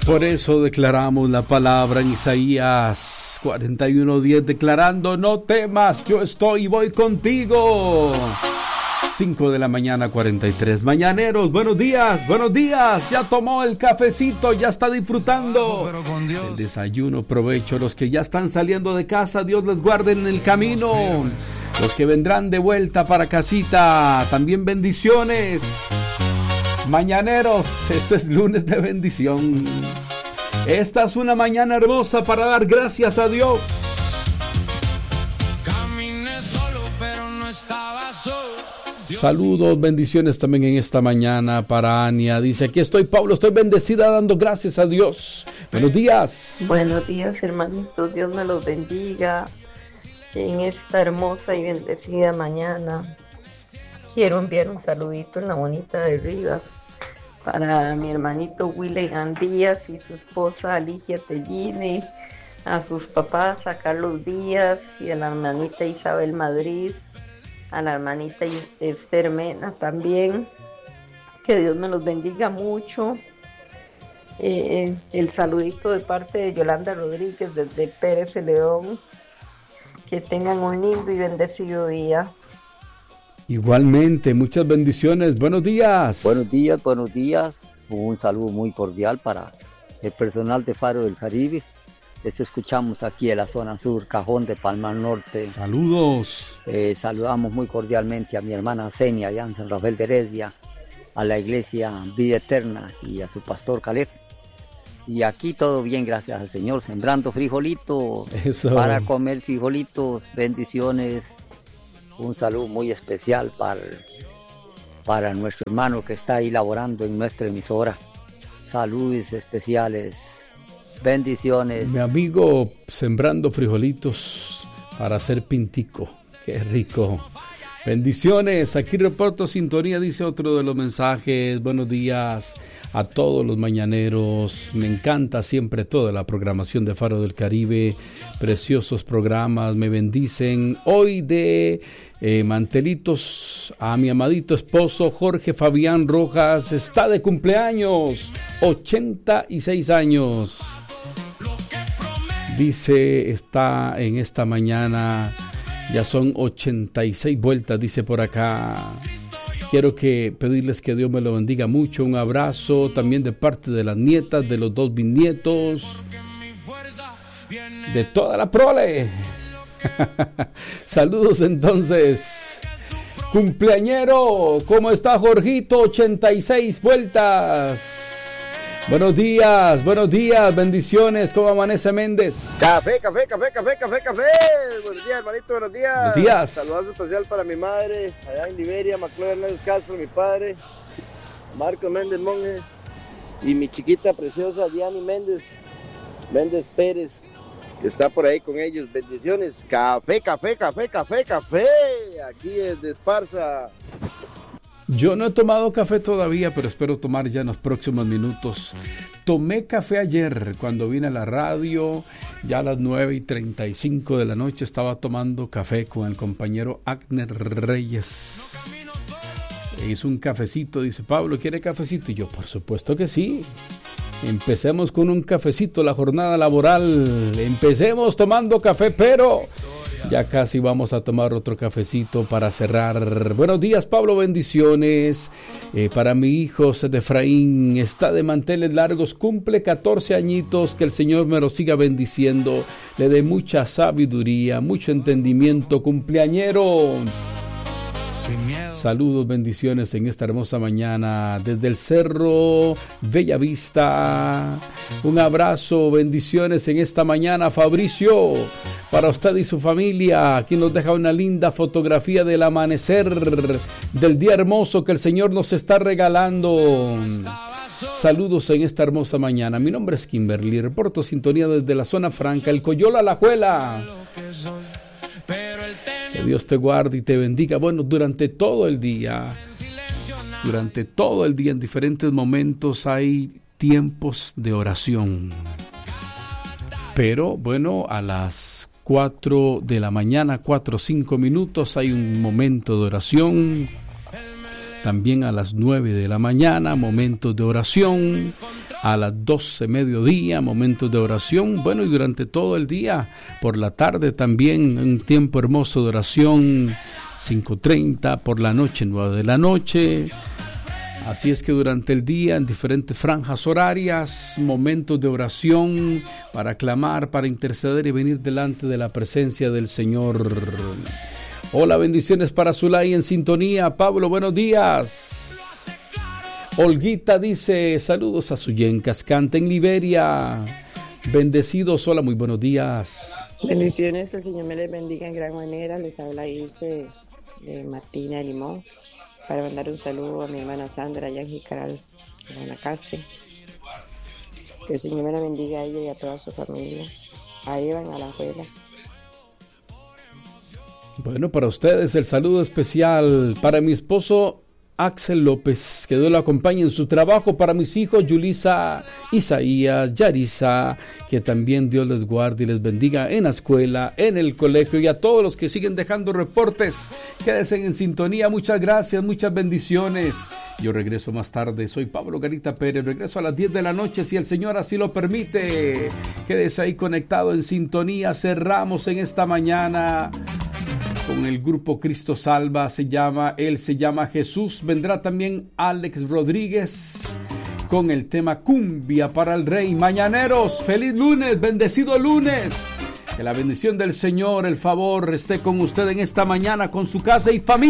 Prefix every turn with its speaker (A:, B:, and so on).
A: Por eso declaramos la palabra en Isaías 41:10, declarando: no temas, yo estoy y voy contigo. 5 de la mañana, 43. Mañaneros, buenos días, ya tomó el cafecito, ya está disfrutando el desayuno. Provecho. Los que ya están saliendo de casa, Dios les guarde en el camino. Los que vendrán de vuelta para casita, también bendiciones. Mañaneros, este es lunes de bendición. Esta es una mañana hermosa para dar gracias a Dios. Saludos, bendiciones también en esta mañana para Ania. Dice: aquí estoy, Pablo, estoy bendecida dando gracias a Dios. Buenos días.
B: Buenos días, hermanitos. Dios me los bendiga en esta hermosa y bendecida mañana. Quiero enviar un saludito en la bonita de Rivas para mi hermanito William Díaz y su esposa Alicia Tellini, a sus papás, a Carlos Díaz y a la hermanita Isabel Madrid, a la hermanita Esther Mena también. Que Dios me los bendiga mucho. El saludito de parte de Yolanda Rodríguez desde Pérez de León. Que tengan un lindo y bendecido día.
A: Igualmente, muchas bendiciones. Buenos días.
C: Buenos días. Un saludo muy cordial para el personal de Faro del Caribe. Les escuchamos aquí en la zona sur, Cajón de Palmar Norte.
A: Saludos.
C: Saludamos muy cordialmente a mi hermana Zenia, allá en San Rafael de Heredia, a la iglesia Vida Eterna y a su pastor Caleb. Y aquí todo bien, gracias al Señor, sembrando frijolitos. Eso. Para comer frijolitos, bendiciones. Un saludo muy especial para nuestro hermano que está ahí laborando en nuestra emisora. Saludos especiales. Bendiciones.
A: Mi amigo sembrando frijolitos para hacer pintico. Qué rico. Bendiciones. Aquí reporto sintonía, dice otro de los mensajes. Buenos días a todos los mañaneros. Me encanta siempre toda la programación de Faro del Caribe. Preciosos programas, me bendicen. Hoy de mantelitos a mi amadito esposo Jorge Fabián Rojas. Está de cumpleaños, 86 años. Dice, está en esta mañana, ya son 86 vueltas, dice por acá. Quiero pedirles que Dios me lo bendiga mucho. Un abrazo también de parte de las nietas, de los 2 bisnietos, de toda la prole. Saludos entonces. Cumpleañero, ¿cómo está Jorgito? 86 vueltas. Buenos días, bendiciones. ¿Cómo amanece Méndez?
D: Café. Buenos días, hermanito, buenos días.
A: Buenos días.
D: Saludos especial para mi madre, allá en Liberia, Maclóver Hernández Castro, mi padre, Marco Méndez Monge, y mi chiquita preciosa, Diani Méndez Pérez, que está por ahí con ellos. Bendiciones. Café. Aquí desde Esparza.
A: Yo no he tomado café todavía, pero espero tomar ya en los próximos minutos. Tomé café ayer cuando vine a la radio, ya a las 9:35 de la noche estaba tomando café con el compañero Agner Reyes. E hizo un cafecito, dice: Pablo, ¿quiere cafecito? Y yo, por supuesto que sí. Empecemos con un cafecito la jornada laboral. Empecemos tomando café, pero ya casi vamos a tomar otro cafecito para cerrar. Buenos días, Pablo, bendiciones. Para mi hijo Seth Efraín, está de manteles largos, cumple 14 añitos. Que el Señor me lo siga bendiciendo, le dé mucha sabiduría, mucho entendimiento. Cumpleañero. Saludos, bendiciones en esta hermosa mañana desde el Cerro Bellavista. Un abrazo, bendiciones en esta mañana, Fabricio, para usted y su familia. Aquí nos deja una linda fotografía del amanecer, del día hermoso que el Señor nos está regalando. Saludos en esta hermosa mañana. Mi nombre es Kimberly, reporto sintonía desde la zona franca, el Coyola Alajuela. Que Dios te guarde y te bendiga. Bueno, durante todo el día, en diferentes momentos hay tiempos de oración. Pero bueno, a las 4 de la mañana, 4 o 5 minutos, hay un momento de oración. También a las 9 de la mañana, momentos de oración. a las 12 mediodía, momentos de oración. Bueno, y durante todo el día, por la tarde también, un tiempo hermoso de oración, 5:30, por la noche, 9 de la noche. Así es que durante el día, en diferentes franjas horarias, momentos de oración para clamar, para interceder y venir delante de la presencia del Señor. Hola, bendiciones para Zulay en sintonía. Pablo, buenos días. Olguita dice, saludos a Suyen Cascante en Liberia. Bendecidos, hola, muy buenos días.
E: Bendiciones, el Señor me les bendiga en gran manera. Les habla Ilse de Martina de Limón, para mandar un saludo a mi hermana Sandra allá en Jicaral, en Guanacaste. Que el Señor me la bendiga a ella y a toda su familia. A Eva en Alajuela.
A: Bueno, para ustedes el saludo especial para mi esposo Axel López, que Dios lo acompañe en su trabajo, para mis hijos Yulisa, Isaías, Yarisa, que también Dios les guarde y les bendiga en la escuela, en el colegio, y a todos los que siguen dejando reportes. Quédense en sintonía, muchas gracias, muchas bendiciones. Yo regreso más tarde, soy Pablo Garita Pérez, regreso a las 10 de la noche si el Señor así lo permite. Quédese ahí conectado en sintonía, cerramos en esta mañana con el grupo Cristo Salva, Él se llama Jesús. Vendrá también Alex Rodríguez con el tema Cumbia para el Rey. Mañaneros, feliz lunes, bendecido lunes. Que la bendición del Señor, el favor esté con usted en esta mañana, con su casa y familia.